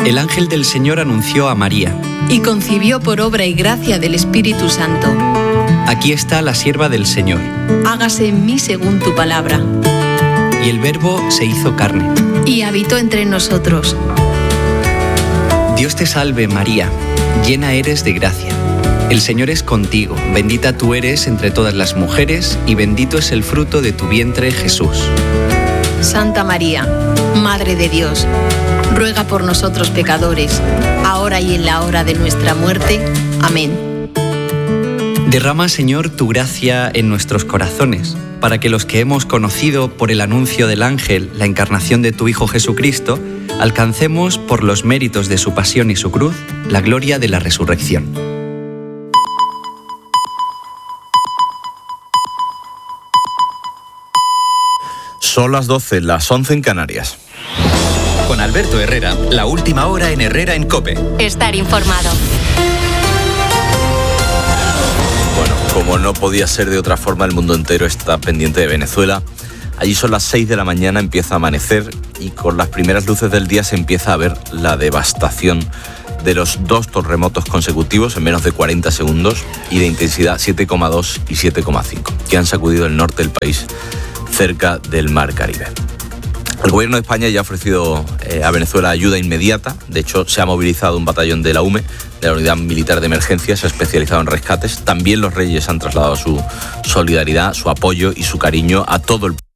El ángel del Señor anunció a María. Y concibió por obra y gracia del Espíritu Santo. Aquí está la sierva del Señor. Hágase en mí según tu palabra. Y el Verbo se hizo carne. Y habitó entre nosotros. Dios te salve, María, llena eres de gracia. El Señor es contigo, bendita tú eres entre todas las mujeres, y bendito es el fruto de tu vientre, Jesús. Santa María, Madre de Dios, ruega por nosotros pecadores, ahora y en la hora de nuestra muerte. Amén. Derrama, Señor, tu gracia en nuestros corazones, para que los que hemos conocido por el anuncio del ángel la encarnación de tu Hijo Jesucristo, alcancemos por los méritos de su pasión y su cruz la gloria de la resurrección. Son las 12, las 11 en Canarias. Con Alberto Herrera, la última hora en Herrera en COPE. Estar informado. Bueno, como no podía ser de otra forma, el mundo entero está pendiente de Venezuela. Allí son las 6 de la mañana, empieza a amanecer y con las primeras luces del día se empieza a ver la devastación de los 2 terremotos consecutivos en menos de 40 segundos y de intensidad 7,2 y 7,5, que han sacudido el norte del país cerca del Mar Caribe. El gobierno de España ya ha ofrecido a Venezuela ayuda inmediata. De hecho, se ha movilizado un batallón de la UME, de la Unidad Militar de Emergencias, especializado en rescates. También los Reyes han trasladado su solidaridad, su apoyo y su cariño a todo el país.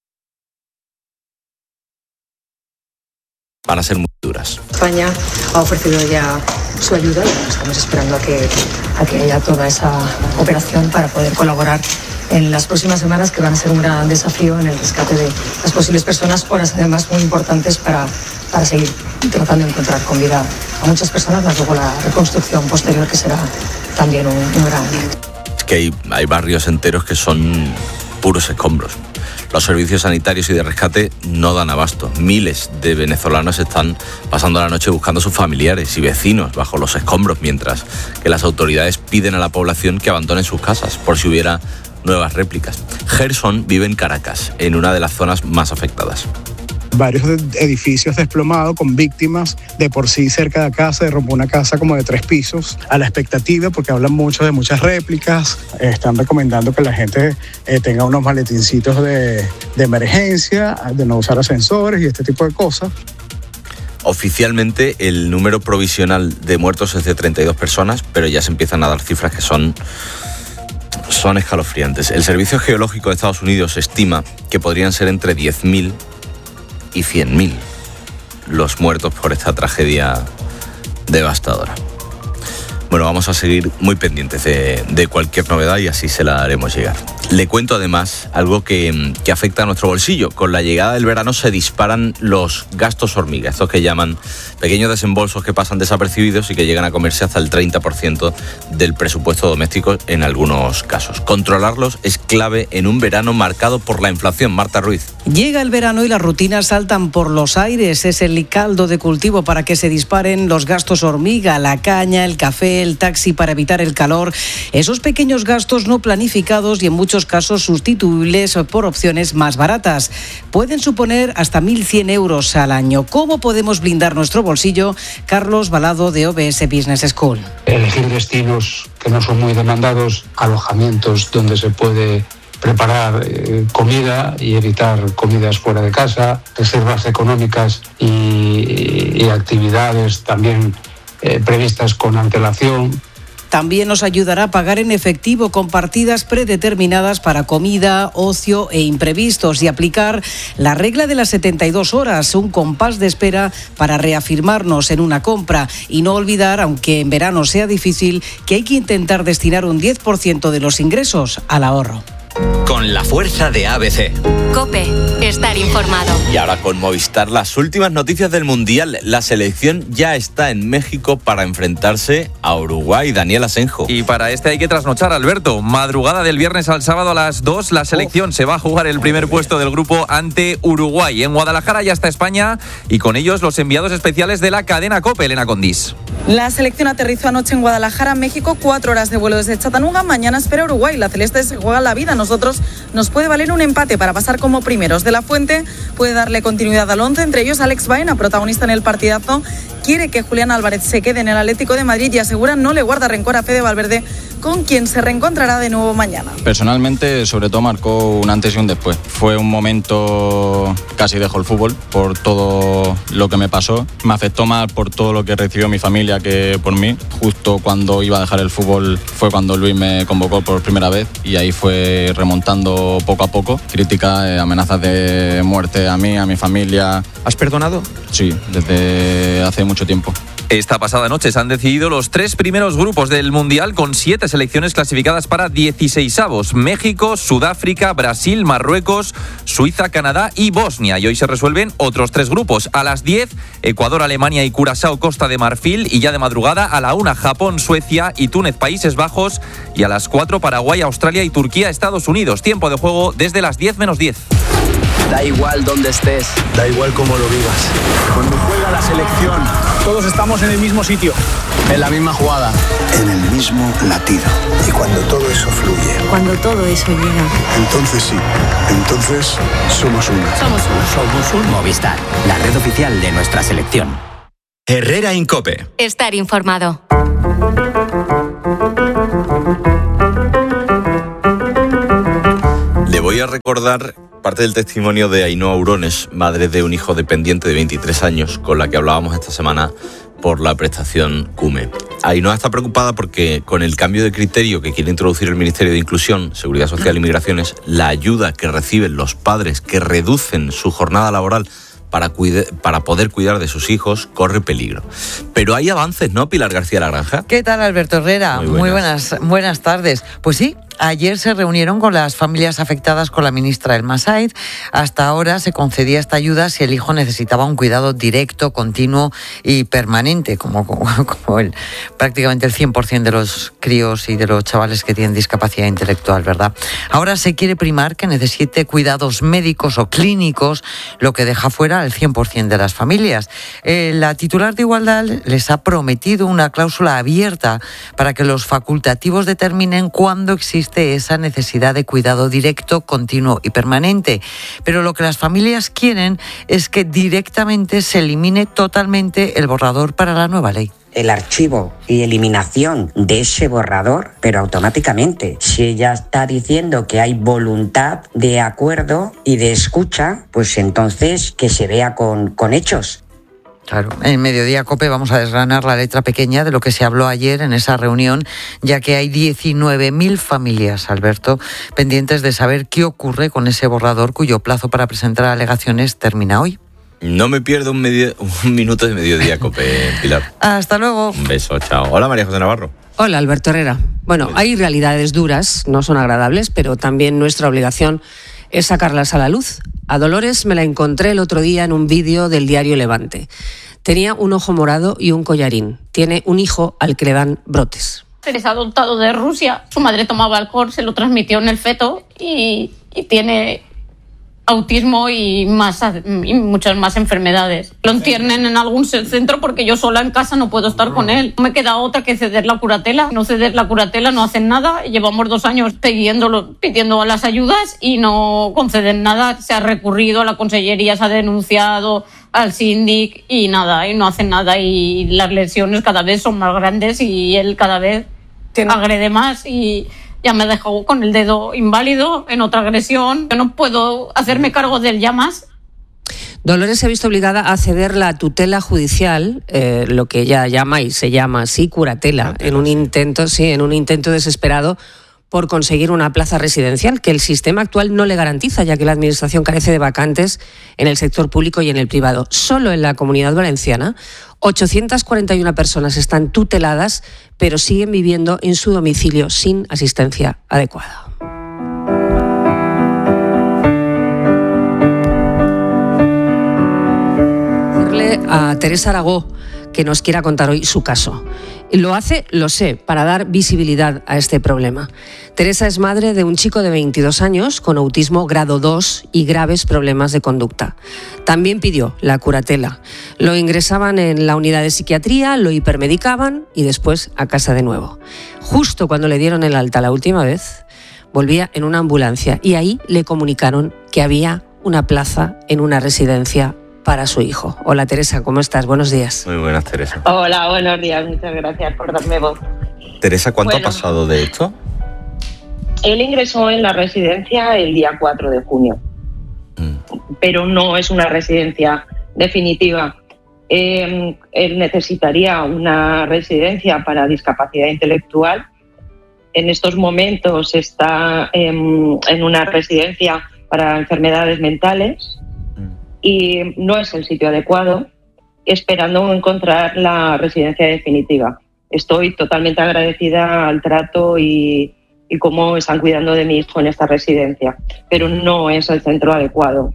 Van a ser muy duras. España ha ofrecido ya su ayuda y estamos esperando a que haya toda esa operación para poder colaborar en las próximas semanas, que van a ser un gran desafío en el rescate de las posibles personas, horas además muy importantes para seguir tratando de encontrar con vida a muchas personas, más luego la reconstrucción posterior, que será también un gran... Es que hay barrios enteros que son puros escombros. Los servicios sanitarios y de rescate no dan abasto. Miles de venezolanos están pasando la noche buscando a sus familiares y vecinos bajo los escombros, mientras que las autoridades piden a la población que abandone sus casas por si hubiera nuevas réplicas. Gerson vive en Caracas, en una de las zonas más afectadas. Varios edificios desplomados con víctimas de por sí cerca de acá. Se derrumbó una casa como de 3 pisos a la expectativa, porque hablan mucho de muchas réplicas. Están recomendando que la gente tenga unos maletincitos de emergencia, de no usar ascensores y este tipo de cosas. Oficialmente el número provisional de muertos es de 32 personas, pero ya se empiezan a dar cifras que son escalofriantes. El Servicio Geológico de Estados Unidos estima que podrían ser entre 10.000 y 100.000 los muertos por esta tragedia devastadora. Bueno, vamos a seguir muy pendientes de cualquier novedad y así se la haremos llegar. Le cuento además algo que afecta a nuestro bolsillo. Con la llegada del verano se disparan los gastos hormiga, estos que llaman pequeños desembolsos que pasan desapercibidos y que llegan a comerse hasta el 30% del presupuesto doméstico en algunos casos. Controlarlos es clave en un verano marcado por la inflación. Marta Ruiz. Llega el verano y las rutinas saltan por los aires. Es el caldo de cultivo para que se disparen los gastos hormiga, la caña, el café, el taxi para evitar el calor. Esos pequeños gastos no planificados y en muchos casos sustituibles por opciones más baratas. Pueden suponer hasta 1.100 euros al año. ¿Cómo podemos blindar nuestro bolsillo? Carlos Balado, de OBS Business School. Elegir destinos que no son muy demandados, alojamientos donde se puede preparar comida y evitar comidas fuera de casa, reservas económicas y actividades también previstas con antelación. También nos ayudará a pagar en efectivo con partidas predeterminadas para comida, ocio e imprevistos y aplicar la regla de las 72 horas, un compás de espera para reafirmarnos en una compra y no olvidar, aunque en verano sea difícil, que hay que intentar destinar un 10% de los ingresos al ahorro. Con la fuerza de ABC. COPE, estar informado. Y ahora con Movistar, las últimas noticias del Mundial. La selección ya está en México para enfrentarse a Uruguay. Daniel Asenjo. Y para este hay que trasnochar, Alberto. Madrugada del viernes al sábado a las 2, la selección se va a jugar el primer puesto del grupo ante Uruguay. En Guadalajara ya está España y con ellos los enviados especiales de la cadena COPE, Elena Condís. La selección aterrizó anoche en Guadalajara, México, 4 horas de vuelo desde Chattanooga. Mañana espera Uruguay. La celeste se juega la vida. Nosotros nos puede valer un empate para pasar como primeros. De la Fuente puede darle continuidad al 11, entre ellos Alex Baena, protagonista en el partidazo quiere que Julián Álvarez se quede en el Atlético de Madrid y asegura no le guarda rencor a Fede Valverde, con quien se reencontrará de nuevo mañana. Personalmente, sobre todo, marcó un antes y un después. Fue un momento, casi dejo el fútbol por todo lo que me pasó. Me afectó más por todo lo que recibió mi familia que por mí. Justo cuando iba a dejar el fútbol fue cuando Luis me convocó por primera vez y ahí fue remontando poco a poco. Críticas, amenazas de muerte a mí, a mi familia. ¿Has perdonado? Sí, desde hace mucho tiempo. Esta pasada noche se han decidido los 3 primeros grupos del Mundial con 7 selecciones clasificadas para 16avos. México, Sudáfrica, Brasil, Marruecos, Suiza, Canadá y Bosnia. Y hoy se resuelven otros 3 grupos. A las 10, Ecuador, Alemania y Curazao, Costa de Marfil. Y ya de madrugada a la 1, Japón, Suecia y Túnez, Países Bajos. Y a las 4, Paraguay, Australia y Turquía, Estados Unidos. Tiempo de juego desde las 10 menos 10. Da igual dónde estés, da igual cómo lo vivas. Cuando juega la selección, todos estamos en el mismo sitio, en la misma jugada, en el mismo latido. Y cuando todo eso fluye, cuando todo eso llega, entonces sí, entonces somos uno. Somos un Movistar, la red oficial de nuestra selección. Herrera Incope. Estar informado. Le voy a recordar parte del testimonio de Ainhoa Urones, madre de un hijo dependiente de 23 años, con la que hablábamos esta semana por la prestación CUME. Ainhoa está preocupada porque con el cambio de criterio que quiere introducir el Ministerio de Inclusión, Seguridad Social y Migraciones, la ayuda que reciben los padres que reducen su jornada laboral para poder cuidar de sus hijos corre peligro. Pero hay avances, ¿no, Pilar García Lagranja? ¿Qué tal, Alberto Herrera? Muy buenas tardes. Pues sí, ayer se reunieron con las familias afectadas con la ministra Elma Said. Hasta ahora se concedía esta ayuda si el hijo necesitaba un cuidado directo, continuo y permanente, como prácticamente el 100% de los críos y de los chavales que tienen discapacidad intelectual, ¿verdad? Ahora se quiere primar que necesite cuidados médicos o clínicos, lo que deja fuera al 100% de las familias. La titular de Igualdad les ha prometido una cláusula abierta para que los facultativos determinen cuándo existe esa necesidad de cuidado directo, continuo y permanente. Pero lo que las familias quieren es que directamente se elimine totalmente el borrador para la nueva ley. El archivo y eliminación de ese borrador, pero automáticamente. Si ella está diciendo que hay voluntad de acuerdo y de escucha, pues entonces que se vea con hechos. Claro, en Mediodía COPE vamos a desgranar la letra pequeña de lo que se habló ayer en esa reunión, ya que hay 19.000 familias, Alberto, pendientes de saber qué ocurre con ese borrador cuyo plazo para presentar alegaciones termina hoy. No me pierdo un minuto de Mediodía COPE, Pilar. Hasta luego. Un beso, chao. Hola, María José Navarro. Hola, Alberto Herrera. Bueno, hay realidades duras, no son agradables, pero también nuestra obligación es sacarlas a la luz. A Dolores me la encontré el otro día en un vídeo del diario Levante. Tenía un ojo morado y un collarín. Tiene un hijo al que le dan brotes. Es adoptado de Rusia. Su madre tomaba alcohol, se lo transmitió en el feto y tiene autismo y muchas más enfermedades. Lo internen en algún centro porque yo sola en casa no puedo estar con él. No me queda otra que ceder la curatela. No ceder la curatela, no hacen nada. Llevamos 2 años pidiendo a las ayudas y no conceden nada. Se ha recurrido a la consellería, se ha denunciado al síndic y nada, y no hacen nada. Y las lesiones cada vez son más grandes y él cada vez agrede más y ya me dejó con el dedo inválido en otra agresión. Yo no puedo hacerme cargo de él ya más. Dolores se ha visto obligada a ceder la tutela judicial, lo que ella llama y se llama así curatela, en un intento desesperado por conseguir una plaza residencial que el sistema actual no le garantiza, ya que la administración carece de vacantes en el sector público y en el privado. Solo en la Comunidad Valenciana 841 personas están tuteladas, pero siguen viviendo en su domicilio sin asistencia adecuada. A Teresa Aragó, que nos quiera contar hoy su caso. Lo hace, lo sé, para dar visibilidad a este problema. Teresa es madre de un chico de 22 años con autismo grado 2 y graves problemas de conducta. También pidió la curatela. Lo ingresaban en la unidad de psiquiatría, lo hipermedicaban y después a casa de nuevo. Justo cuando le dieron el alta la última vez, volvía en una ambulancia y ahí le comunicaron que había una plaza en una residencia para su hijo. Hola Teresa, ¿cómo estás? Buenos días. Muy buenas, Teresa. Hola, buenos días, muchas gracias por darme voz. Teresa, ¿cuánto ha pasado de esto? Él ingresó en la residencia el día 4 de junio, pero no es una residencia definitiva. Él necesitaría una residencia para discapacidad intelectual. En estos momentos está en una residencia para enfermedades mentales y no es el sitio adecuado, esperando encontrar la residencia definitiva. Estoy totalmente agradecida al trato y cómo están cuidando de mi hijo en esta residencia, pero no es el centro adecuado.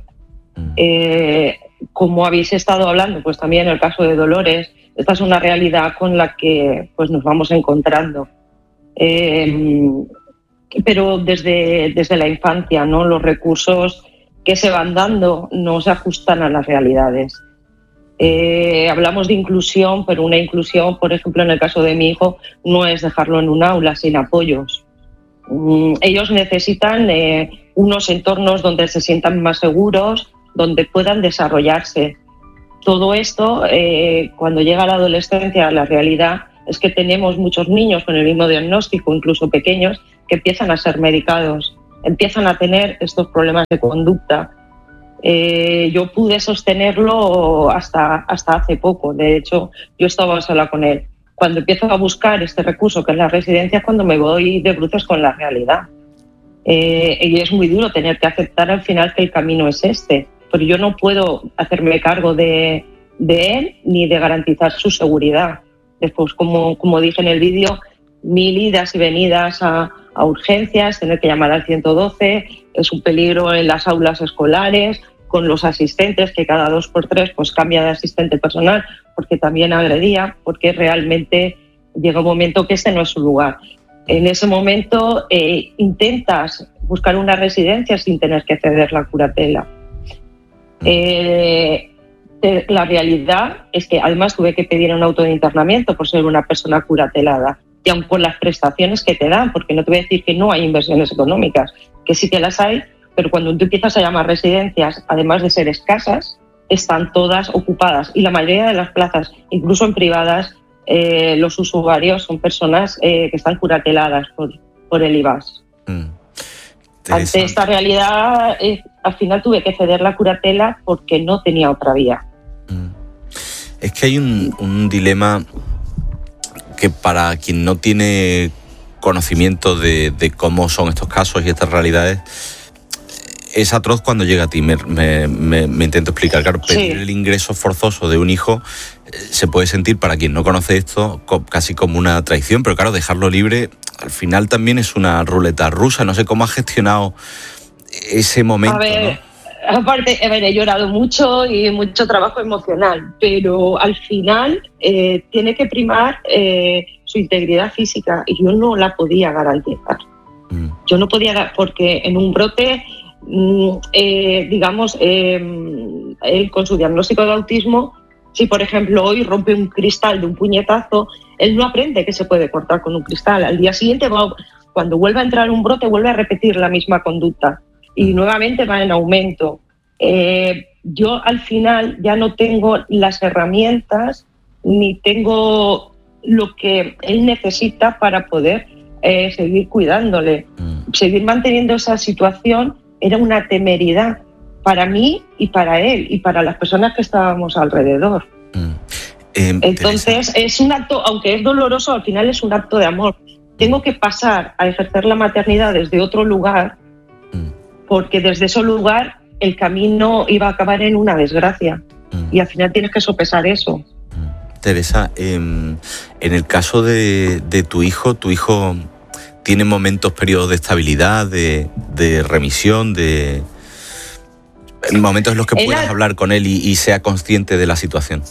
Como habéis estado hablando, pues también en el caso de Dolores, esta es una realidad con la que pues nos vamos encontrando. Pero desde la infancia, ¿no? Los recursos que se van dando no se ajustan a las realidades. Hablamos de inclusión, pero una inclusión, por ejemplo, en el caso de mi hijo, no es dejarlo en un aula sin apoyos. Ellos necesitan unos entornos donde se sientan más seguros, donde puedan desarrollarse. Todo esto, cuando llega la adolescencia, la realidad es que tenemos muchos niños con el mismo diagnóstico, incluso pequeños, que empiezan a ser medicados, empiezan a tener estos problemas de conducta. Yo pude sostenerlo hasta hace poco. De hecho, yo estaba sola con él. Cuando empiezo a buscar este recurso, que es la residencia, es cuando me voy de bruces con la realidad. Y es muy duro tener que aceptar al final que el camino es este. Pero yo no puedo hacerme cargo de él ni de garantizar su seguridad. Después, como dije en el vídeo, 1000 idas y venidas a urgencias, tener que llamar al 112, es un peligro en las aulas escolares, con los asistentes, que cada 2x3 pues cambia de asistente personal, porque también agredía, porque realmente llega un momento que este no es su lugar. En ese momento intentas buscar una residencia sin tener que ceder la curatela. La realidad es que además tuve que pedir un auto de internamiento por ser una persona curatelada, y aun con las prestaciones que te dan, porque no te voy a decir que no hay inversiones económicas, que sí que las hay, pero cuando tú empiezas a llamar residencias, además de ser escasas, están todas ocupadas, y la mayoría de las plazas, incluso en privadas, los usuarios son personas que están curateladas por el IVAS. Ante esta realidad, al final tuve que ceder la curatela porque no tenía otra vía. Es que hay un dilema que para quien no tiene conocimiento de cómo son estos casos y estas realidades, es atroz cuando llega a ti. Me intento explicar. Claro, pedir el ingreso forzoso de un hijo se puede sentir, para quien no conoce esto, casi como una traición, pero claro, dejarlo libre al final también es una ruleta rusa. No sé cómo has gestionado ese momento. Aparte, he llorado mucho y mucho trabajo emocional, pero al final tiene que primar su integridad física, y yo no la podía garantizar. Yo no podía, porque en un brote, él con su diagnóstico de autismo, si por ejemplo hoy rompe un cristal de un puñetazo, él no aprende que se puede cortar con un cristal. Al día siguiente, cuando vuelve a entrar un brote, vuelve a repetir la misma conducta y nuevamente va en aumento. Yo al final ya no tengo las herramientas ni tengo lo que él necesita para poder seguir cuidándole. Seguir manteniendo esa situación era una temeridad para mí y para él y para las personas que estábamos alrededor. Entonces, es un acto, aunque es doloroso, al final es un acto de amor. Tengo que pasar a ejercer la maternidad desde otro lugar, porque desde ese lugar el camino iba a acabar en una desgracia. Y al final tienes que sopesar eso. Teresa, en el caso de tu hijo tiene momentos, periodos de estabilidad, de remisión, de momentos en los que puedas hablar con él y sea consciente de la situación.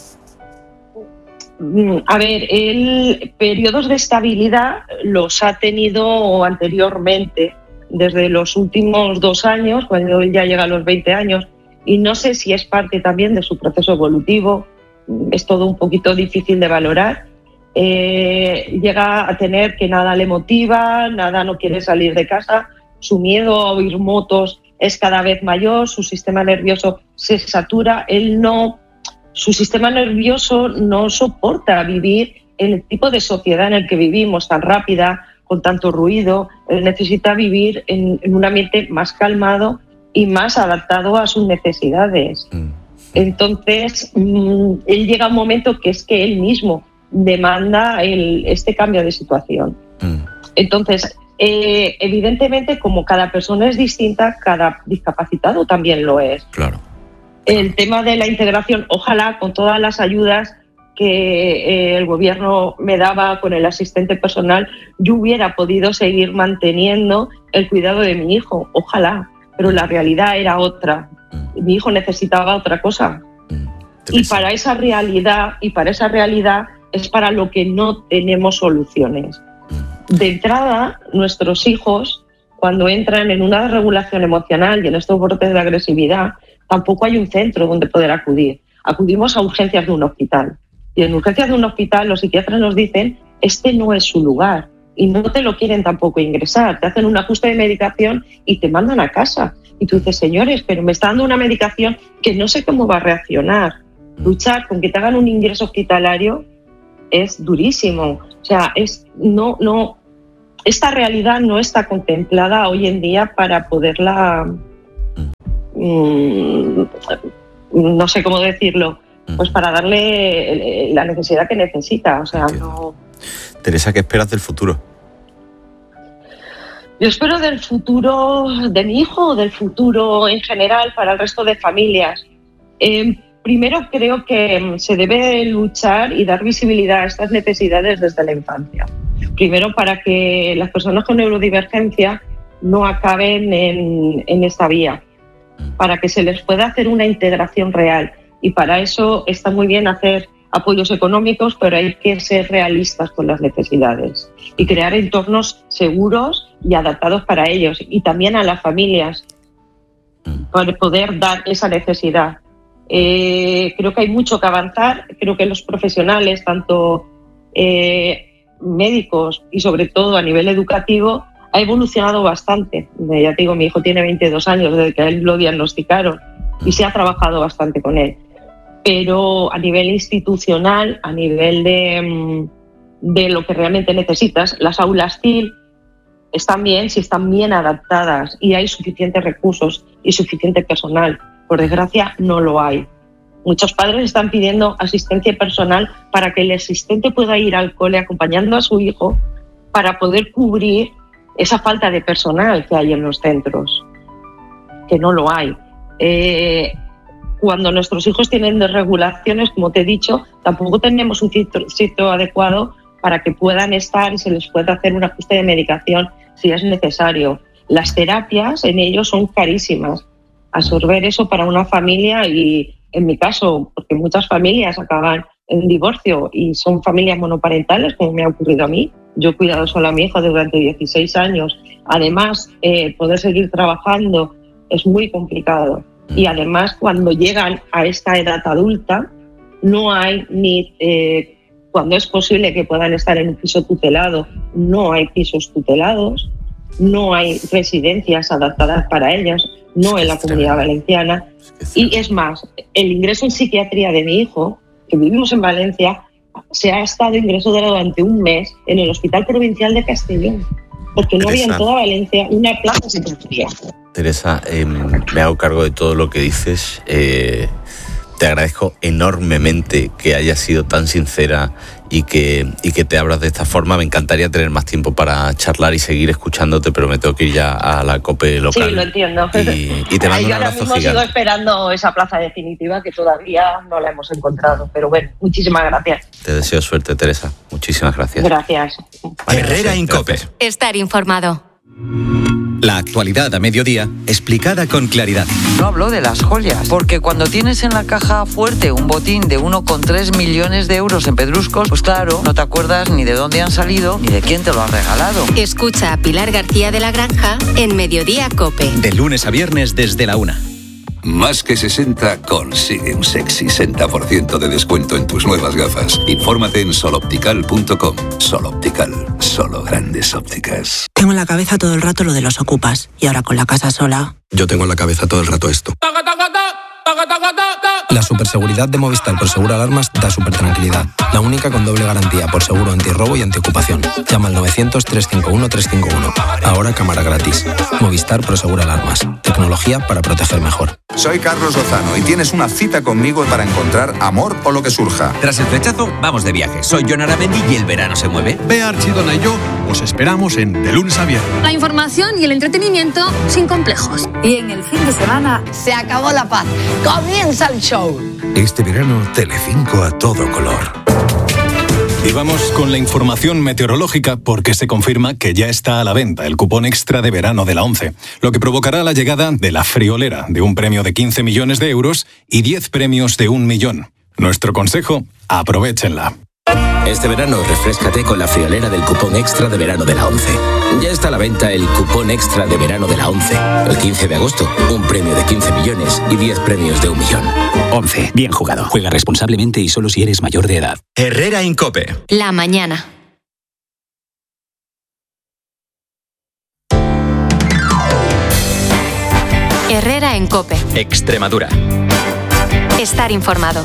A ver, él periodos de estabilidad los ha tenido anteriormente, desde los últimos 2 años, cuando él ya llega a los 20 años, y no sé si es parte también de su proceso evolutivo, es todo un poquito difícil de valorar. Llega a tener que nada le motiva, nada, no quiere salir de casa, su miedo a oír motos es cada vez mayor, su sistema nervioso se satura, su sistema nervioso no soporta vivir en el tipo de sociedad en el que vivimos, tan rápida, con tanto ruido. Él necesita vivir en un ambiente más calmado y más adaptado a sus necesidades. Entonces, él llega a un momento que es que él mismo demanda este cambio de situación. Entonces, evidentemente, como cada persona es distinta, cada discapacitado también lo es. Claro. El tema de la integración, ojalá con todas las ayudas que el gobierno me daba con el asistente personal, yo hubiera podido seguir manteniendo el cuidado de mi hijo, ojalá, pero la realidad era otra. Mi hijo necesitaba otra cosa. Y para esa realidad es para lo que no tenemos soluciones. De entrada, nuestros hijos, cuando entran en una desregulación emocional y en estos brotes de agresividad, tampoco hay un centro donde poder acudir. Acudimos a urgencias de un hospital. Y en urgencias de un hospital los psiquiatras nos dicen, este no es su lugar. Y no te lo quieren tampoco ingresar. Te hacen un ajuste de medicación y te mandan a casa. Y tú dices, señores, pero me está dando una medicación que no sé cómo va a reaccionar. Luchar con que te hagan un ingreso hospitalario es durísimo. O sea, esta realidad no está contemplada hoy en día para poderla, no sé cómo decirlo, pues para darle la necesidad que necesita. O sea, no. Teresa, ¿qué esperas del futuro? Yo espero del futuro de mi hijo, del futuro en general para el resto de familias. Primero creo que se debe luchar y dar visibilidad a estas necesidades desde la infancia. Primero para que las personas con neurodivergencia no acaben en esta vía, para que se les pueda hacer una integración real. Y para eso está muy bien hacer apoyos económicos, pero hay que ser realistas con las necesidades y crear entornos seguros y adaptados para ellos y también a las familias para poder dar esa necesidad. Creo que hay mucho que avanzar, creo que los profesionales, tanto médicos y sobre todo a nivel educativo, ha evolucionado bastante. Ya te digo, mi hijo tiene 22 años desde que a él lo diagnosticaron y se ha trabajado bastante con él. Pero a nivel institucional, a nivel de lo que realmente necesitas, las aulas TIL están bien si están bien adaptadas y hay suficientes recursos y suficiente personal. Por desgracia, no lo hay. Muchos padres están pidiendo asistencia personal para que el asistente pueda ir al cole acompañando a su hijo para poder cubrir esa falta de personal que hay en los centros, que no lo hay. Cuando nuestros hijos tienen desregulaciones, como te he dicho, tampoco tenemos un sitio adecuado para que puedan estar y se les pueda hacer un ajuste de medicación si es necesario. Las terapias en ellos son carísimas. Absorber eso para una familia y, en mi caso, porque muchas familias acaban en divorcio y son familias monoparentales, como me ha ocurrido a mí. Yo he cuidado sola a mi hija durante 16 años. Además, poder seguir trabajando es muy complicado. Y además, cuando llegan a esta edad adulta, no hay ni... cuando es posible que puedan estar en un piso tutelado, no hay pisos tutelados, no hay residencias adaptadas para ellas, no en la Comunidad Valenciana. Y es más, el ingreso en psiquiatría de mi hijo, que vivimos en Valencia, se ha estado ingresado durante un mes en el Hospital Provincial de Castellón, porque no había en toda Valencia una plaza de psiquiatría. Teresa, me hago cargo de todo lo que dices. Te agradezco enormemente que hayas sido tan sincera y que te abras de esta forma. Me encantaría tener más tiempo para charlar y seguir escuchándote, pero me tengo que ir ya a la COPE local. Sí, lo entiendo. Y te mando un abrazo ahora mismo gigante. sigo esperando esa plaza definitiva que todavía no la hemos encontrado. Pero bueno, muchísimas gracias. Te deseo suerte, Teresa. Muchísimas gracias. Gracias. Herrera Incope. Estar informado. La actualidad a mediodía, explicada con claridad. No hablo de las joyas, porque cuando tienes en la caja fuerte un botín de 1,3 millones de euros en pedruscos, pues claro, no te acuerdas ni de dónde han salido ni de quién te lo ha regalado. Escucha a Pilar García de la Granja en Mediodía COPE. De lunes a viernes desde la 1. Más que 60 consigue un sexy 60% de descuento en tus nuevas gafas. Infórmate en soloptical.com. Sol Optical, solo grandes ópticas. Tengo en la cabeza todo el rato lo de los ocupas. Y ahora con la casa sola... Yo tengo en la cabeza todo el rato esto. La superseguridad de Movistar Prosegur Alarmas da súper tranquilidad. La única con doble garantía por seguro antirrobo y antiocupación. Llama al 900-351-351. Ahora cámara gratis. Movistar Prosegur Alarmas. Tecnología para proteger mejor. Soy Carlos Lozano y tienes una cita conmigo para encontrar amor o lo que surja. Tras el flechazo, vamos de viaje. Soy Jon Aramendi y el verano se mueve. Bea Archidona y yo os esperamos en De Lunes a Viernes. La información y el entretenimiento sin complejos. Y en el fin de semana se acabó la paz. Comienza el show. Este verano, Telecinco a todo color. Y vamos con la información meteorológica porque se confirma que ya está a la venta el cupón extra de verano de la ONCE, lo que provocará la llegada de la friolera de un premio de 15 millones de euros y 10 premios de 1 millón. Nuestro consejo, aprovéchenla. Este verano refréscate con la friolera del cupón extra de verano de la ONCE. Ya está a la venta el cupón extra de verano de la ONCE. El 15 de agosto, un premio de 15 millones y 10 premios de 1 millón. ONCE, bien jugado. Juega responsablemente y solo si eres mayor de edad. Herrera Incope. La mañana. Herrera en COPE. Extremadura. Estar informado.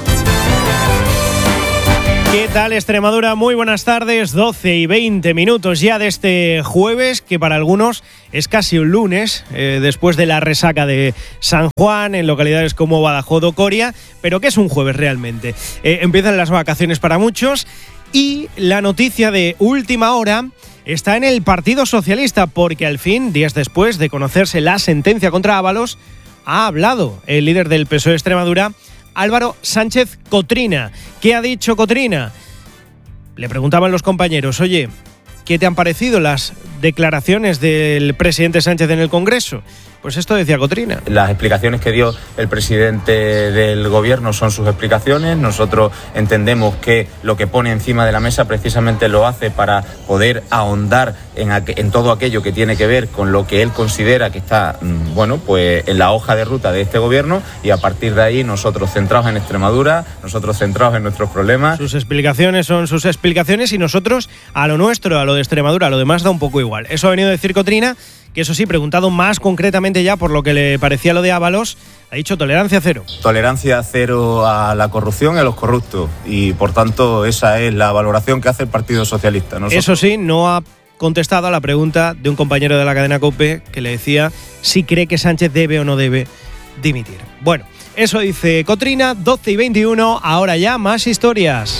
¿Qué tal, Extremadura? Muy buenas tardes, 12:20 ya de este jueves, que para algunos es casi un lunes, después de la resaca de San Juan en localidades como Badajoz o Coria, pero que es un jueves realmente. Empiezan las vacaciones para muchos y la noticia de última hora está en el Partido Socialista, porque al fin, días después de conocerse la sentencia contra Ábalos, ha hablado el líder del PSOE de Extremadura, Álvaro Sánchez Cotrina. ¿Qué ha dicho Cotrina? Le preguntaban los compañeros, oye, ¿qué te han parecido las declaraciones del presidente Sánchez en el Congreso? Pues esto decía Cotrina. Las explicaciones que dio el presidente del gobierno son sus explicaciones. Nosotros entendemos que lo que pone encima de la mesa precisamente lo hace para poder ahondar en todo aquello que tiene que ver con lo que él considera que está, pues en la hoja de ruta de este gobierno, y a partir de ahí nosotros centrados en Extremadura, nosotros centrados en nuestros problemas. Sus explicaciones son sus explicaciones y nosotros a lo nuestro, a lo de Extremadura, a lo demás da un poco igual. Eso ha venido a decir Cotrina, que eso sí, preguntado más concretamente ya por lo que le parecía lo de Ábalos, ha dicho tolerancia cero. Tolerancia cero a la corrupción y a los corruptos, y por tanto esa es la valoración que hace el Partido Socialista. Eso sí, no ha contestado a la pregunta de un compañero de la cadena COPE que le decía si cree que Sánchez debe o no debe dimitir. Bueno, eso dice Cotrina, 12:21, ahora ya más historias.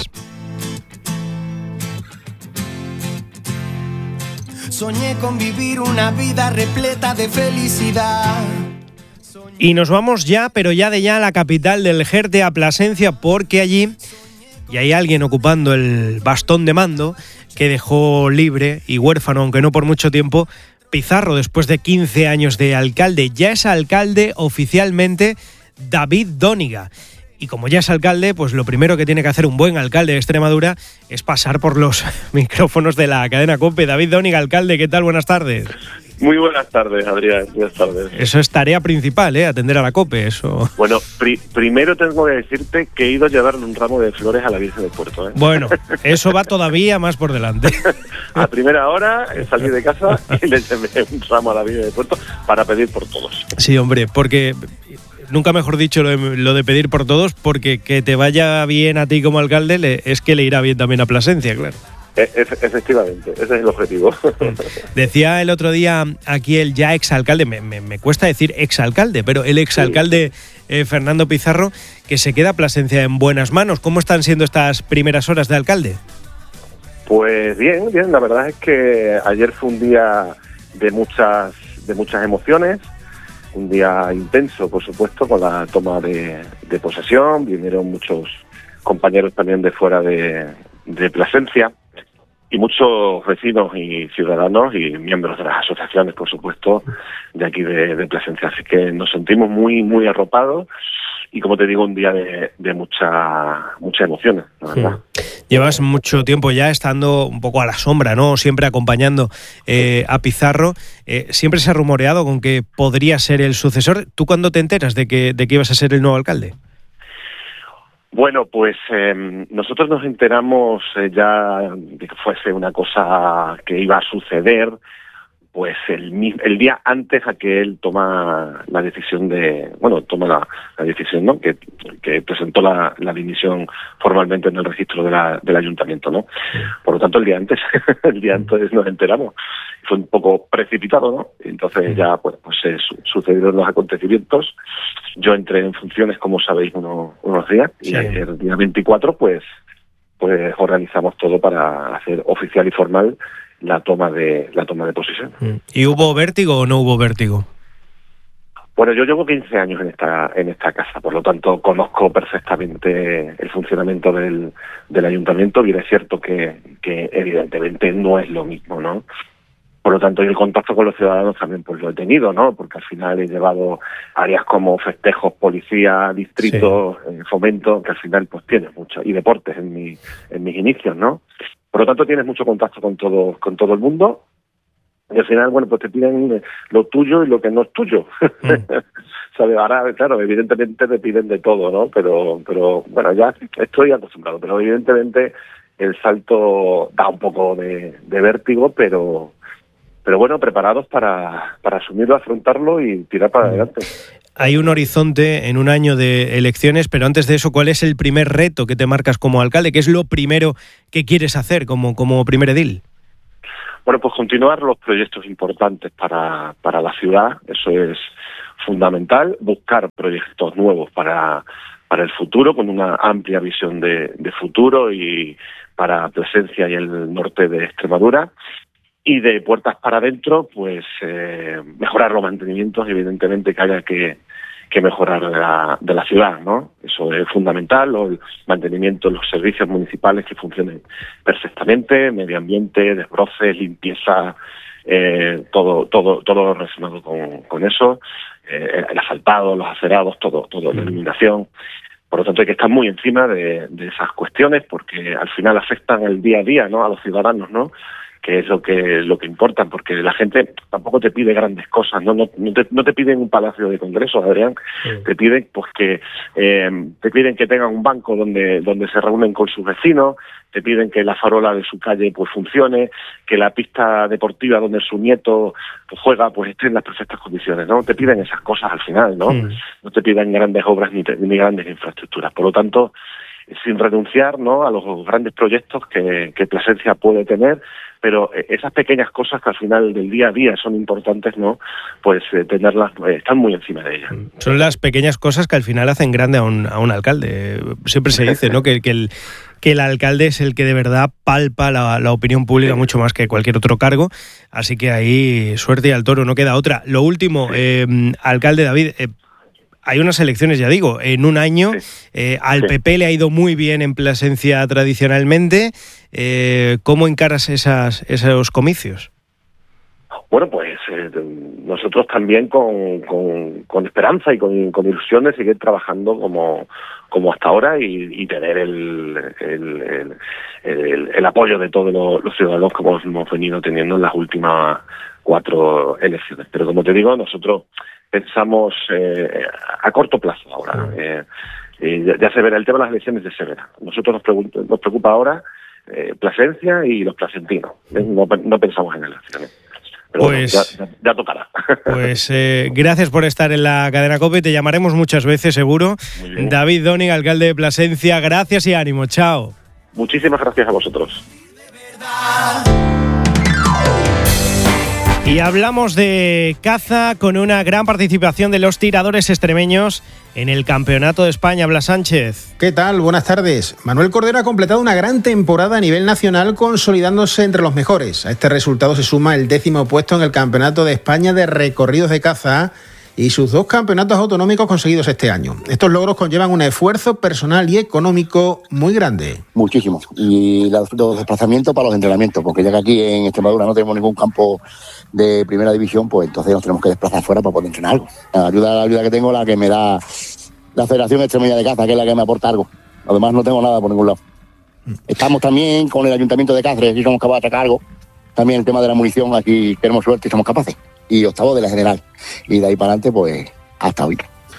Soñé con vivir una vida repleta de felicidad. Y nos vamos ya, pero ya de ya, a la capital del Jerte, a Plasencia, porque allí y hay alguien ocupando el bastón de mando que dejó libre y huérfano, aunque no por mucho tiempo, Pizarro, después de 15 años de alcalde. Ya es alcalde oficialmente David Dóniga. Y como ya es alcalde, pues lo primero que tiene que hacer un buen alcalde de Extremadura es pasar por los micrófonos de la cadena COPE. David Dóniga, alcalde, ¿qué tal? Buenas tardes. Muy buenas tardes, Adrián. Buenas tardes. Eso es tarea principal, atender a la COPE, eso. Bueno, primero tengo que decirte que he ido a llevarle un ramo de flores a la Virgen del Puerto. Bueno, eso va todavía más por delante. A primera hora salí de casa y le llevé un ramo a la Virgen del Puerto para pedir por todos. Sí, hombre, porque nunca mejor dicho lo de pedir por todos, porque que te vaya bien a ti como alcalde es que le irá bien también a Plasencia, claro. Efectivamente, ese es el objetivo. Decía el otro día aquí el ya exalcalde, me cuesta decir exalcalde, pero el exalcalde Fernando Pizarro, que se queda Plasencia en buenas manos. ¿Cómo están siendo estas primeras horas de alcalde? Pues bien, la verdad es que ayer fue un día de muchas emociones, un día intenso, por supuesto, con la toma de posesión. Vinieron muchos compañeros también de fuera de Plasencia, y muchos vecinos y ciudadanos y miembros de las asociaciones, por supuesto, de aquí de Plasencia. Así que nos sentimos muy, muy arropados y, como te digo, un día de muchas emociones, la verdad. Llevas mucho tiempo ya estando un poco a la sombra, ¿no? Siempre acompañando a Pizarro. Siempre se ha rumoreado con que podría ser el sucesor. ¿Tú cuándo te enteras de que ibas a ser el nuevo alcalde? Bueno, pues nosotros nos enteramos ya de que fuese una cosa que iba a suceder pues el día antes a que él toma la decisión la decisión, ¿no? Que presentó la dimisión formalmente en el registro del ayuntamiento, ¿no? Por lo tanto, el día antes nos enteramos. Fue un poco precipitado, ¿no? Entonces ya pues sucedieron los acontecimientos. Yo entré en funciones, como sabéis, unos días, y ayer, el día 24, pues organizamos todo para hacer oficial y formal la toma de posesión. ¿Y hubo vértigo o no hubo vértigo? Bueno, yo llevo 15 años en esta casa, por lo tanto conozco perfectamente el funcionamiento del ayuntamiento. Bien, es cierto que evidentemente no es lo mismo, ¿no? Por lo tanto, y el contacto con los ciudadanos también pues lo he tenido, ¿no? Porque al final he llevado áreas como festejos, policía, distritos, fomento, que al final pues tienes mucho, y deportes en mis inicios, ¿no? Por lo tanto, tienes mucho contacto con todo el mundo, y al final, bueno, pues te piden lo tuyo y lo que no es tuyo. ¿Sabes? Ahora, claro, evidentemente te piden de todo, ¿no? Pero bueno, ya estoy acostumbrado, pero evidentemente el salto da un poco de vértigo, pero bueno, preparados para asumirlo, afrontarlo y tirar para adelante. Hay un horizonte en un año de elecciones, pero antes de eso, ¿cuál es el primer reto que te marcas como alcalde? ¿Qué es lo primero que quieres hacer como primer edil? Bueno, pues continuar los proyectos importantes para la ciudad, eso es fundamental. Buscar proyectos nuevos para el futuro, con una amplia visión de futuro y para Plasencia y el norte de Extremadura. Y de puertas para adentro, pues mejorar los mantenimientos, evidentemente que haya que mejorar de la ciudad, ¿no? Eso es fundamental, el mantenimiento de los servicios municipales que funcionen perfectamente, medio ambiente, desbroces, limpieza, todo lo relacionado con eso, el asfaltado, los acerados, todo, la iluminación. Por lo tanto, hay que estar muy encima de esas cuestiones porque al final afectan el día a día, ¿no? A los ciudadanos, ¿no? Que es lo que importa, porque la gente tampoco te pide grandes cosas, no te piden un palacio de congresos, Adrián, te piden pues que tengan un banco donde se reúnen con sus vecinos, te piden que la farola de su calle pues funcione, que la pista deportiva donde su nieto pues juega pues esté en las perfectas condiciones, ¿no? Te piden esas cosas al final, ¿no? No te piden grandes obras ni grandes infraestructuras. Por lo tanto, sin renunciar, ¿no?, a los grandes proyectos que Plasencia puede tener, pero esas pequeñas cosas que al final del día a día son importantes, ¿no?, pues tenerlas, están muy encima de ellas. Son las pequeñas cosas que al final hacen grande a un alcalde. Siempre se dice, ¿no?, que el alcalde es el que de verdad palpa la opinión pública mucho más que cualquier otro cargo, así que ahí suerte y al toro, no queda otra. Lo último, alcalde David, hay unas elecciones, ya digo, en un año. Al PP le ha ido muy bien en Plasencia tradicionalmente. ¿Cómo encaras esos comicios? Bueno, pues nosotros también con esperanza y con ilusión de seguir trabajando como hasta ahora y tener el apoyo de todos los ciudadanos como hemos venido teniendo en las últimas 4 elecciones. Pero como te digo, nosotros pensamos a corto plazo ahora. Ya se verá el tema de las elecciones de Severa. Nosotros nos preocupa ahora Plasencia y los placentinos. No pensamos en elecciones. Pero pues, bueno, ya tocará. Pues gracias por estar en la cadena COPE. Te llamaremos muchas veces, seguro. David Dönig, alcalde de Plasencia. Gracias y ánimo. Chao. Muchísimas gracias a vosotros. Y hablamos de caza con una gran participación de los tiradores extremeños en el Campeonato de España. Blas Sánchez. ¿Qué tal? Buenas tardes. Manuel Cordero ha completado una gran temporada a nivel nacional, consolidándose entre los mejores. A este resultado se suma el 10º puesto en el Campeonato de España de recorridos de caza y sus 2 campeonatos autonómicos conseguidos este año. Estos logros conllevan un esfuerzo personal y económico muy grande. Muchísimo. Y los desplazamientos para los entrenamientos, porque ya que aquí en Extremadura no tenemos ningún campo de primera división, pues entonces nos tenemos que desplazar fuera para poder entrenar algo. La ayuda que tengo, la que me da la Federación Extremeña de Caza, que es la que me aporta algo. Además no tengo nada por ningún lado. Estamos también con el Ayuntamiento de Cáceres, y somos capaces de sacar algo. También el tema de la munición, aquí tenemos suerte y somos capaces. Y octavo de la general. Y de ahí para adelante, pues hasta hoy.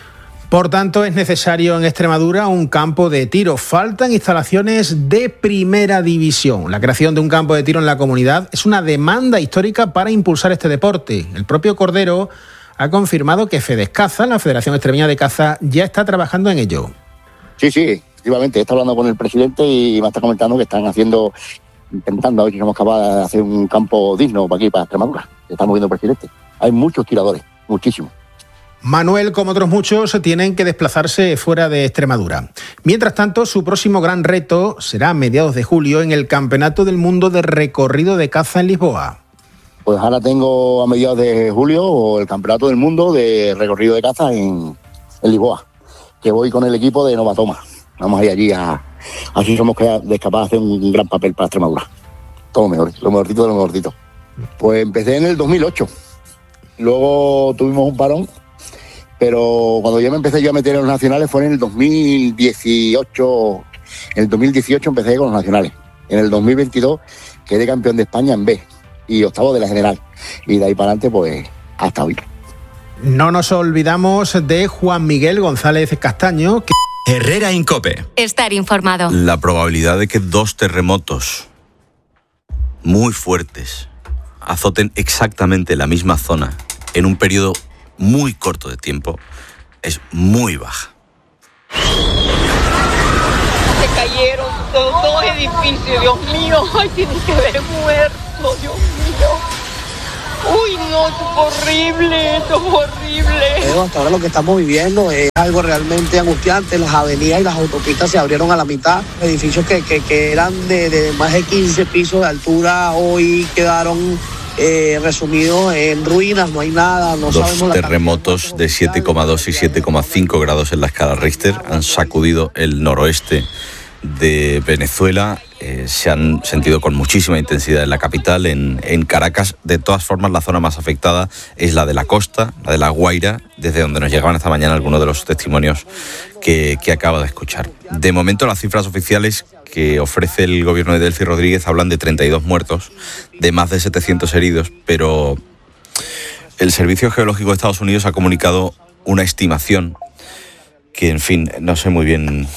Por tanto, es necesario en Extremadura un campo de tiro. Faltan instalaciones de primera división. La creación de un campo de tiro en la comunidad es una demanda histórica para impulsar este deporte. El propio Cordero ha confirmado que Fedescaza, la Federación Extremeña de Caza, ya está trabajando en ello. Sí, efectivamente. Está hablando con el presidente y me está comentando que están intentando a ver si somos capaces de hacer un campo digno para aquí, para Extremadura. Estamos viendo el presidente. Hay muchos tiradores, muchísimos. Manuel, como otros muchos, tienen que desplazarse fuera de Extremadura. Mientras tanto, su próximo gran reto será a mediados de julio en el Campeonato del Mundo de Recorrido de Caza en Lisboa. Pues ahora tengo a mediados de julio el Campeonato del Mundo de Recorrido de Caza en Lisboa, que voy con el equipo de Novatoma. Vamos a ir allí así somos capaces de hacer un gran papel para Extremadura. Todo mejor, lo mejorcito de lo mejorcito. Pues empecé en el 2008. Luego tuvimos un parón. Pero cuando ya me empecé yo a meter en los nacionales fue en el 2018. En el 2018 empecé con los nacionales. En el 2022 quedé campeón de España en B y octavo de la general. Y de ahí para adelante, pues, hasta hoy. No nos olvidamos de Juan Miguel González Castaño. Herrera Incope. Estar informado. La probabilidad de que 2 terremotos muy fuertes azoten exactamente la misma zona en un periodo muy corto de tiempo es muy baja. Se cayeron dos edificios, Dios mío, ay, tienen que haber muerto, Dios mío. Uy, no, esto es horrible. Hasta ahora lo que estamos viviendo es algo realmente angustiante. Las avenidas y las autopistas se abrieron a la mitad. Edificios que eran de más de 15 pisos de altura hoy quedaron resumidos en ruinas, no hay nada, no sabemos. 2 terremotos de 7,2 y 7,5 grados en la escala Richter han sacudido el noroeste de Venezuela. Se han sentido con muchísima intensidad en la capital, en Caracas. De todas formas, la zona más afectada es la de la costa, la de La Guaira, desde donde nos llegaban esta mañana algunos de los testimonios que acaba de escuchar. De momento, las cifras oficiales que ofrece el gobierno de Delcy Rodríguez hablan de 32 muertos, de más de 700 heridos, pero el Servicio Geológico de Estados Unidos ha comunicado una estimación que, en fin, no sé muy bien,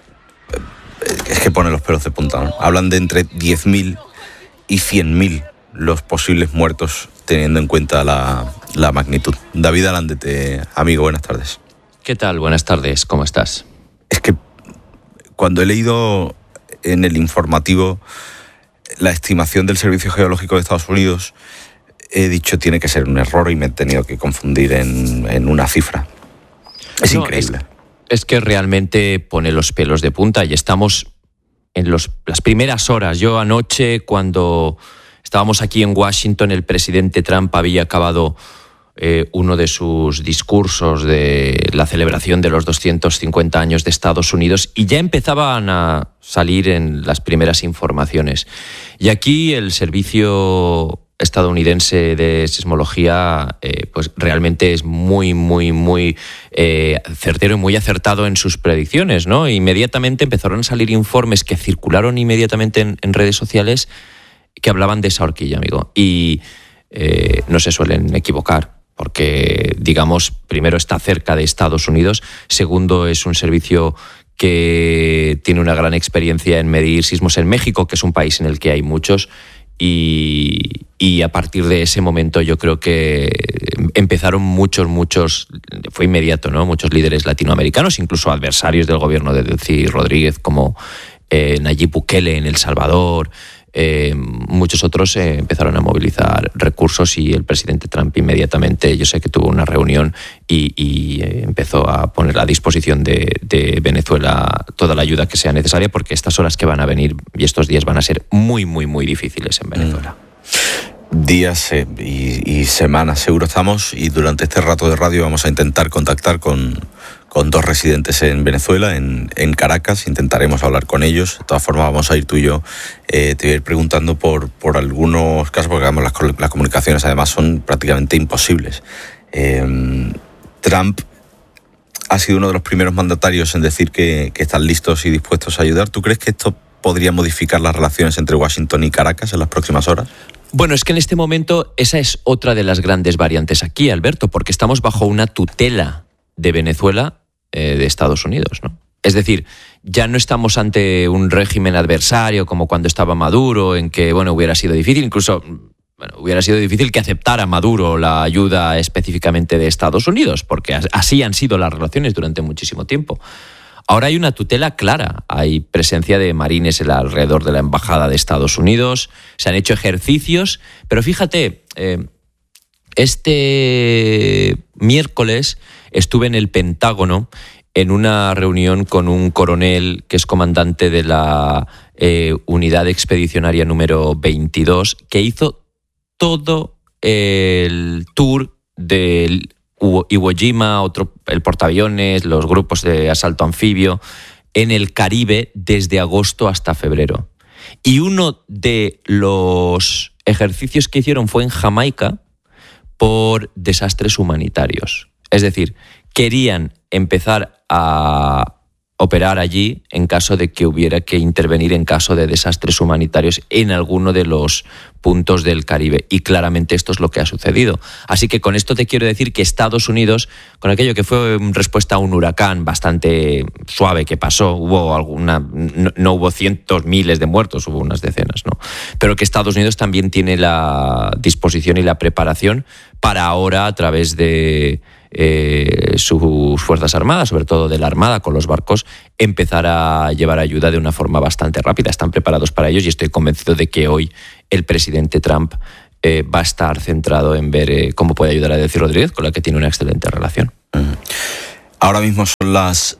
es que pone los pelos de punta, ¿no? Hablan de entre 10.000 y 100.000 los posibles muertos, teniendo en cuenta la magnitud. David Alandete, amigo, buenas tardes. ¿Qué tal? Buenas tardes, ¿cómo estás? Es que cuando he leído en el informativo la estimación del Servicio Geológico de Estados Unidos, he dicho tiene que ser un error y me he tenido que confundir en una cifra. Es increíble. Es que realmente pone los pelos de punta y estamos en las primeras horas. Yo anoche, cuando estábamos aquí en Washington, el presidente Trump había acabado uno de sus discursos de la celebración de los 250 años de Estados Unidos y ya empezaban a salir en las primeras informaciones. Y aquí el Servicio estadounidense de sismología pues realmente es muy certero y muy acertado en sus predicciones, ¿no? Inmediatamente empezaron a salir informes que circularon inmediatamente en redes sociales que hablaban de esa horquilla, amigo. Y no se suelen equivocar, porque, digamos, primero está cerca de Estados Unidos, segundo es un servicio que tiene una gran experiencia en medir sismos en México, que es un país en el que hay muchos, y a partir de ese momento yo creo que empezaron muchos, fue inmediato, ¿no? Muchos líderes latinoamericanos, incluso adversarios del gobierno de Delcy Rodríguez, como Nayib Bukele en El Salvador. Muchos otros empezaron a movilizar recursos y el presidente Trump inmediatamente, yo sé que tuvo una reunión y empezó a poner a disposición de Venezuela toda la ayuda que sea necesaria, porque estas horas que van a venir y estos días van a ser muy difíciles en Venezuela. Días y semanas seguro estamos, y durante este rato de radio vamos a intentar contactar con 2 residentes en Venezuela, en Caracas. Intentaremos hablar con ellos. De todas formas, vamos a ir tú y yo. Te voy a ir preguntando por algunos casos, porque digamos, las comunicaciones además son prácticamente imposibles. Trump ha sido uno de los primeros mandatarios en decir que están listos y dispuestos a ayudar. ¿Tú crees que esto podría modificar las relaciones entre Washington y Caracas en las próximas horas? Bueno, es que en este momento esa es otra de las grandes variantes aquí, Alberto, porque estamos bajo una tutela de Venezuela de Estados Unidos, ¿no? Es decir, ya no estamos ante un régimen adversario como cuando estaba Maduro, en que, bueno, hubiera sido difícil, incluso hubiera sido difícil que aceptara Maduro la ayuda específicamente de Estados Unidos, porque así han sido las relaciones durante muchísimo tiempo. Ahora hay una tutela clara, hay presencia de marines alrededor de la embajada de Estados Unidos, se han hecho ejercicios, pero fíjate, este miércoles estuve en el Pentágono en una reunión con un coronel que es comandante de la unidad expedicionaria número 22, que hizo todo el tour del Iwo Jima, el portaaviones, los grupos de asalto anfibio, en el Caribe desde agosto hasta febrero. Y uno de los ejercicios que hicieron fue en Jamaica por desastres humanitarios. Es decir, querían empezar a operar allí en caso de que hubiera que intervenir en caso de desastres humanitarios en alguno de los puntos del Caribe. Y claramente esto es lo que ha sucedido. Así que con esto te quiero decir que Estados Unidos, con aquello que fue en respuesta a un huracán bastante suave que pasó, no hubo cientos, miles de muertos, hubo unas decenas, ¿no? Pero que Estados Unidos también tiene la disposición y la preparación para ahora, a través de sus Fuerzas Armadas, sobre todo de la Armada con los barcos, empezar a llevar ayuda de una forma bastante rápida. Están preparados para ellos y estoy convencido de que hoy el presidente Trump va a estar centrado en ver cómo puede ayudar a Delcy Rodríguez, con la que tiene una excelente relación. Ahora mismo son las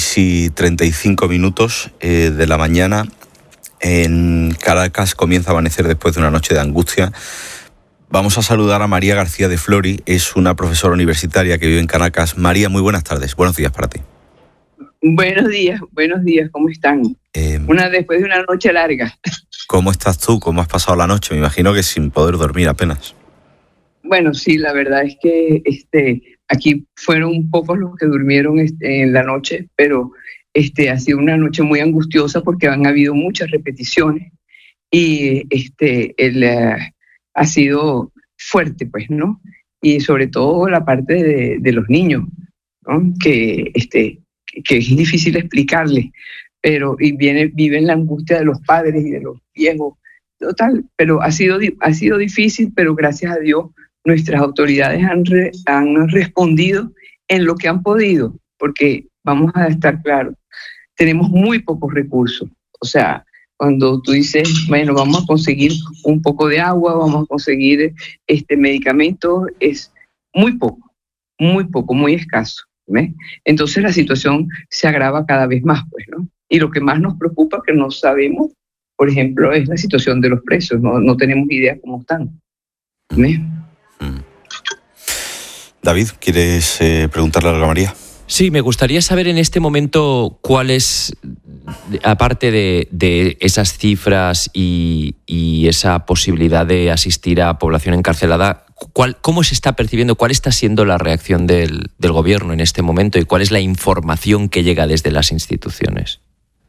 6:35 de la mañana. En Caracas comienza a amanecer después de una noche de angustia. Vamos a saludar a María García de Flori, es una profesora universitaria que vive en Caracas. María, muy buenas tardes, buenos días para ti. Buenos días, ¿cómo están? Después de una noche larga. ¿Cómo estás tú? ¿Cómo has pasado la noche? Me imagino que sin poder dormir apenas. Bueno, sí, la verdad es que aquí fueron pocos los que durmieron en la noche, pero ha sido una noche muy angustiosa porque han habido muchas repeticiones y ha sido fuerte, pues, ¿no? Y sobre todo la parte de los niños, ¿no? Que es difícil explicarles, pero viven la angustia de los padres y de los viejos, total, pero ha sido difícil, pero gracias a Dios nuestras autoridades han respondido en lo que han podido, porque vamos a estar claros, tenemos muy pocos recursos, o sea, cuando tú dices, bueno, vamos a conseguir un poco de agua, vamos a conseguir medicamentos, es muy poco, muy escaso, ¿ves? Entonces la situación se agrava cada vez más, pues, ¿no? Y lo que más nos preocupa, que no sabemos, por ejemplo, es la situación de los precios, no tenemos idea cómo están, ¿ves? David, ¿quieres preguntarle algo a María? Sí, me gustaría saber en este momento cuál es, aparte de esas cifras y esa posibilidad de asistir a población encarcelada, ¿cómo se está percibiendo, cuál está siendo la reacción del gobierno en este momento y cuál es la información que llega desde las instituciones?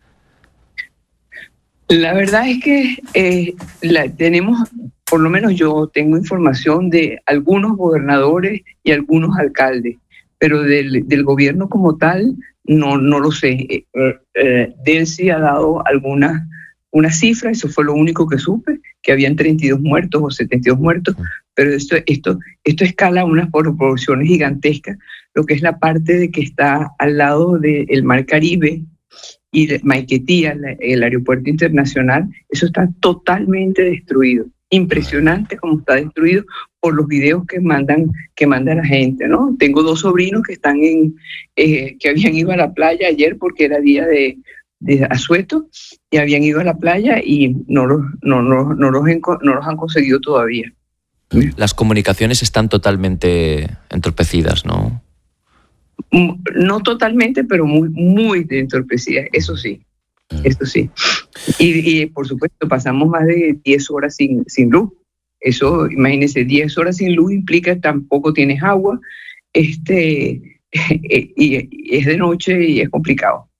La verdad es que tenemos, por lo menos yo tengo información de algunos gobernadores y algunos alcaldes, pero del gobierno como tal no lo sé. Delcy ha dado una cifra, eso fue lo único que supe, que habían 32 muertos o 72 muertos, pero esto escala a unas proporciones gigantescas, lo que es la parte de que está al lado del Mar Caribe y de Maiquetía, el aeropuerto internacional, eso está totalmente destruido. Impresionante como está destruido por los videos que manda la gente, ¿no? Tengo 2 sobrinos que están que habían ido a la playa ayer porque era día de asueto y habían ido a la playa y no los han conseguido todavía. Las comunicaciones están totalmente entorpecidas, ¿no? No totalmente, pero muy entorpecidas, eso sí. Esto sí. Y por supuesto pasamos más de 10 horas sin luz. Eso, imagínense, 10 horas sin luz implica que tampoco tienes agua, y es de noche y es complicado.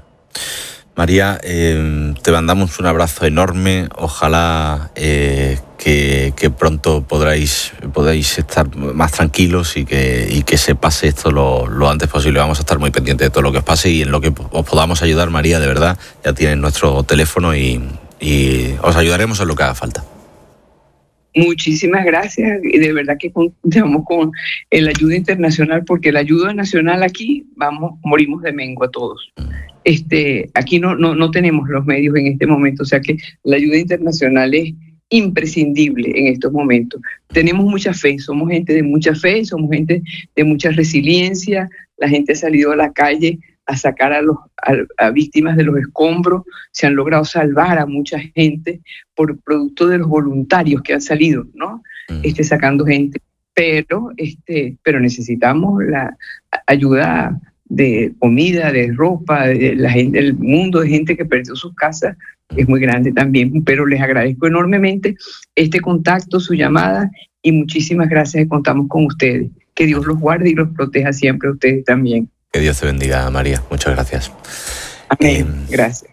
María, te mandamos un abrazo enorme. Ojalá que pronto podáis estar más tranquilos y que se pase esto lo antes posible. Vamos a estar muy pendientes de todo lo que os pase y en lo que os podamos ayudar, María, de verdad, ya tienen nuestro teléfono y os ayudaremos en lo que haga falta. Muchísimas gracias y de verdad que contamos con la ayuda internacional, porque la ayuda nacional aquí morimos de mengua todos. Aquí no tenemos los medios en este momento, o sea que la ayuda internacional es imprescindible en estos momentos. Tenemos mucha fe, somos gente de mucha fe, somos gente de mucha resiliencia. La gente ha salido a la calle a sacar a víctimas de los escombros, se han logrado salvar a mucha gente por producto de los voluntarios que han salido, ¿no? Sacando gente, pero necesitamos la ayuda de comida, de ropa, de la gente, el mundo de gente que perdió sus casas es muy grande también, pero les agradezco enormemente este contacto, su llamada, y muchísimas gracias, contamos con ustedes. Que Dios los guarde y los proteja siempre a ustedes también. Que Dios te bendiga, María. Muchas gracias. Amén. Gracias.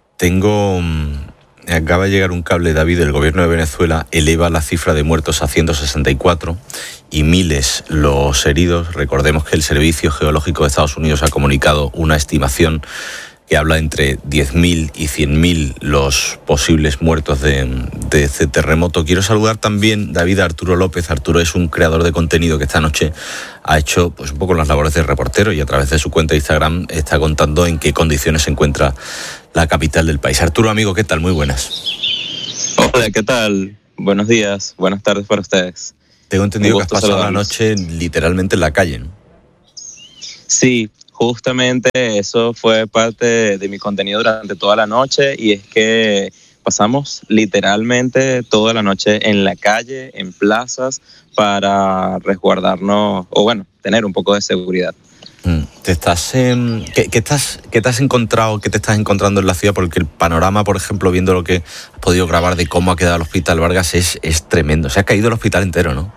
Acaba de llegar un cable, David. El gobierno de Venezuela eleva la cifra de muertos a 164 y miles los heridos. Recordemos que el Servicio Geológico de Estados Unidos ha comunicado una estimación que habla entre 10.000 y 100.000 los posibles muertos de este terremoto. Quiero saludar también, David, a Arturo López. Arturo es un creador de contenido que esta noche ha hecho pues un poco las labores de reportero y a través de su cuenta de Instagram está contando en qué condiciones se encuentra la capital del país. Arturo, amigo, ¿qué tal? Muy buenas. Hola, ¿qué tal? Buenos días, buenas tardes para ustedes. Tengo entendido que has pasado la noche literalmente en la calle, ¿no? Sí, justamente eso fue parte de mi contenido durante toda la noche, y es que pasamos literalmente toda la noche en la calle, en plazas, para resguardarnos, o bueno, tener un poco de seguridad. ¿Qué te has encontrado, qué te estás encontrando en la ciudad? Porque el panorama, por ejemplo, viendo lo que has podido grabar de cómo ha quedado el Hospital Vargas, es tremendo. Se ha caído el hospital entero, ¿no?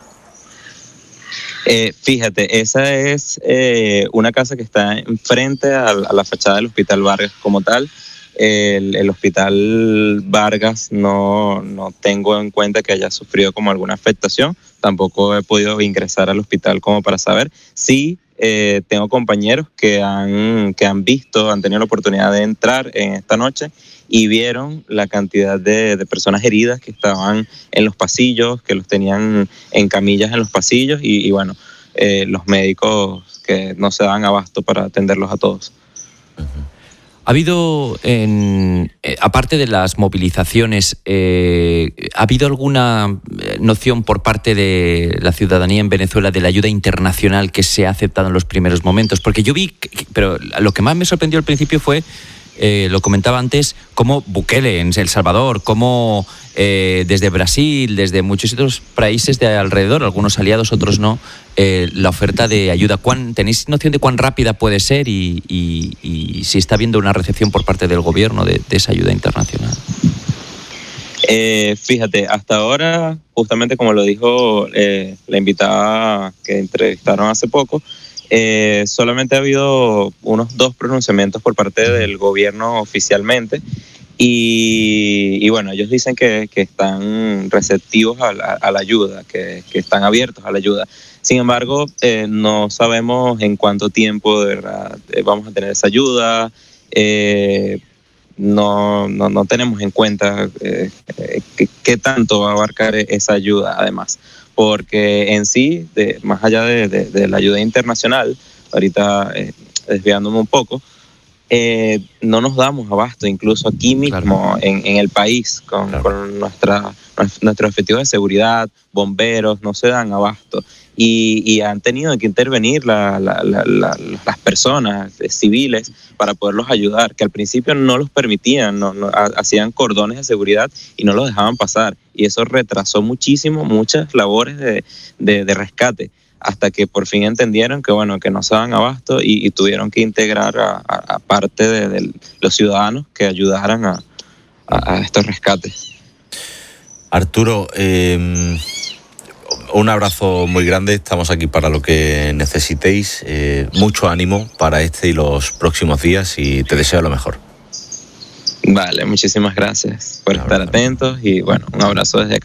Fíjate, esa es una casa que está enfrente a la fachada del Hospital Vargas como tal. El Hospital Vargas no tengo en cuenta que haya sufrido como alguna afectación. Tampoco he podido ingresar al hospital como para saber. Sí, tengo compañeros que han tenido la oportunidad de entrar en esta noche y vieron la cantidad de personas heridas que estaban en los pasillos, que los tenían en camillas en los pasillos y bueno, los médicos que no se dan abasto para atenderlos a todos. ¿Ha habido, aparte de las movilizaciones, ha habido alguna noción por parte de la ciudadanía en Venezuela de la ayuda internacional que se ha aceptado en los primeros momentos? Porque yo vi, pero lo que más me sorprendió al principio fue, lo comentaba antes, cómo Bukele en El Salvador, cómo desde Brasil, desde muchos otros países de alrededor, algunos aliados, otros no, la oferta de ayuda. ¿Tenéis noción de cuán rápida puede ser y si está habiendo una recepción por parte del gobierno de esa ayuda internacional? Fíjate, hasta ahora, justamente como lo dijo la invitada que entrevistaron hace poco, solamente ha habido unos 2 pronunciamientos por parte del gobierno oficialmente y bueno, ellos dicen que están receptivos a la ayuda, que están abiertos a la ayuda. Sin embargo, no sabemos en cuánto tiempo de verdad vamos a tener esa ayuda. No tenemos en cuenta qué tanto va a abarcar esa ayuda, además, porque en sí, más allá de la ayuda internacional, ahorita desviándome un poco, no nos damos abasto, incluso aquí mismo, en el país, con nuestros objetivos de seguridad, bomberos, no se dan abasto. Y han tenido que intervenir las personas civiles para poderlos ayudar, que al principio no los permitían, hacían cordones de seguridad y no los dejaban pasar. Y eso retrasó muchísimo muchas labores de rescate, hasta que por fin entendieron que bueno, que no se daban abasto y tuvieron que integrar a parte de los ciudadanos que ayudaran a estos rescates. Arturo, un abrazo muy grande, estamos aquí para lo que necesitéis, mucho ánimo para este y los próximos días y te deseo lo mejor. Vale, muchísimas gracias por estar atentos y bueno, un abrazo desde acá.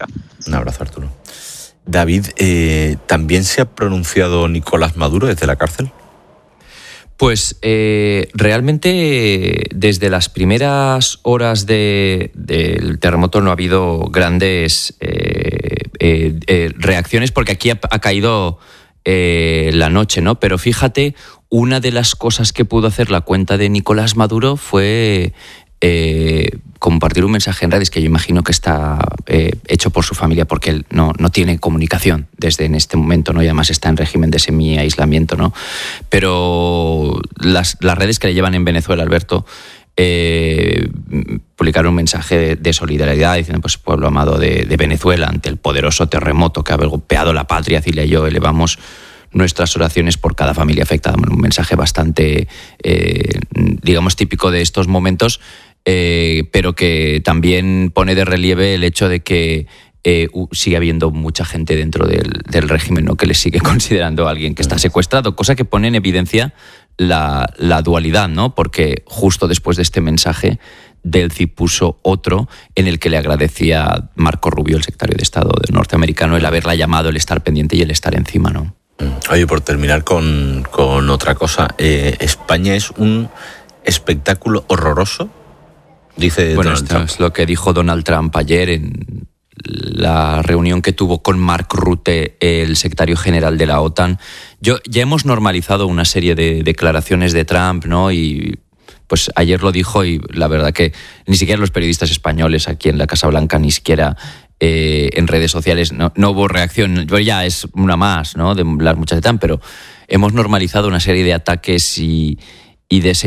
Un abrazo, Arturo. David, ¿también se ha pronunciado Nicolás Maduro desde la cárcel? Pues realmente desde las primeras horas del terremoto no ha habido grandes reacciones, porque aquí ha caído la noche, ¿no? Pero fíjate, una de las cosas que pudo hacer la cuenta de Nicolás Maduro fue compartir un mensaje en redes que yo imagino que está hecho por su familia, porque él no tiene comunicación desde en este momento, ¿no? Y además está en régimen de semi-aislamiento, ¿no? Pero las redes que le llevan en Venezuela, Alberto, publicaron un mensaje de solidaridad diciendo, pues, pueblo amado de Venezuela, ante el poderoso terremoto que ha golpeado la patria, Cilia y yo elevamos nuestras oraciones por cada familia afectada. Un mensaje bastante, digamos, típico de estos momentos, pero que también pone de relieve el hecho de que sigue habiendo mucha gente dentro del régimen, ¿no?, que le sigue considerando a alguien que está secuestrado, cosa que pone en evidencia la dualidad, ¿no? Porque justo después de este mensaje, Delcy puso otro en el que le agradecía a Marco Rubio, el secretario de Estado norteamericano, el haberla llamado, el estar pendiente y el estar encima, ¿no? Oye, por terminar con otra cosa, España es un espectáculo horroroso, dice bueno, Donald Trump. Es lo que dijo Donald Trump ayer en la reunión que tuvo con Mark Rutte, el secretario general de la OTAN. Ya hemos normalizado una serie de declaraciones de Trump, ¿no? Y pues ayer lo dijo, y la verdad que ni siquiera los periodistas españoles aquí en la Casa Blanca, ni siquiera en redes sociales, no hubo reacción. Ya es una más, ¿no?, de las muchas de Trump, pero hemos normalizado una serie de ataques y de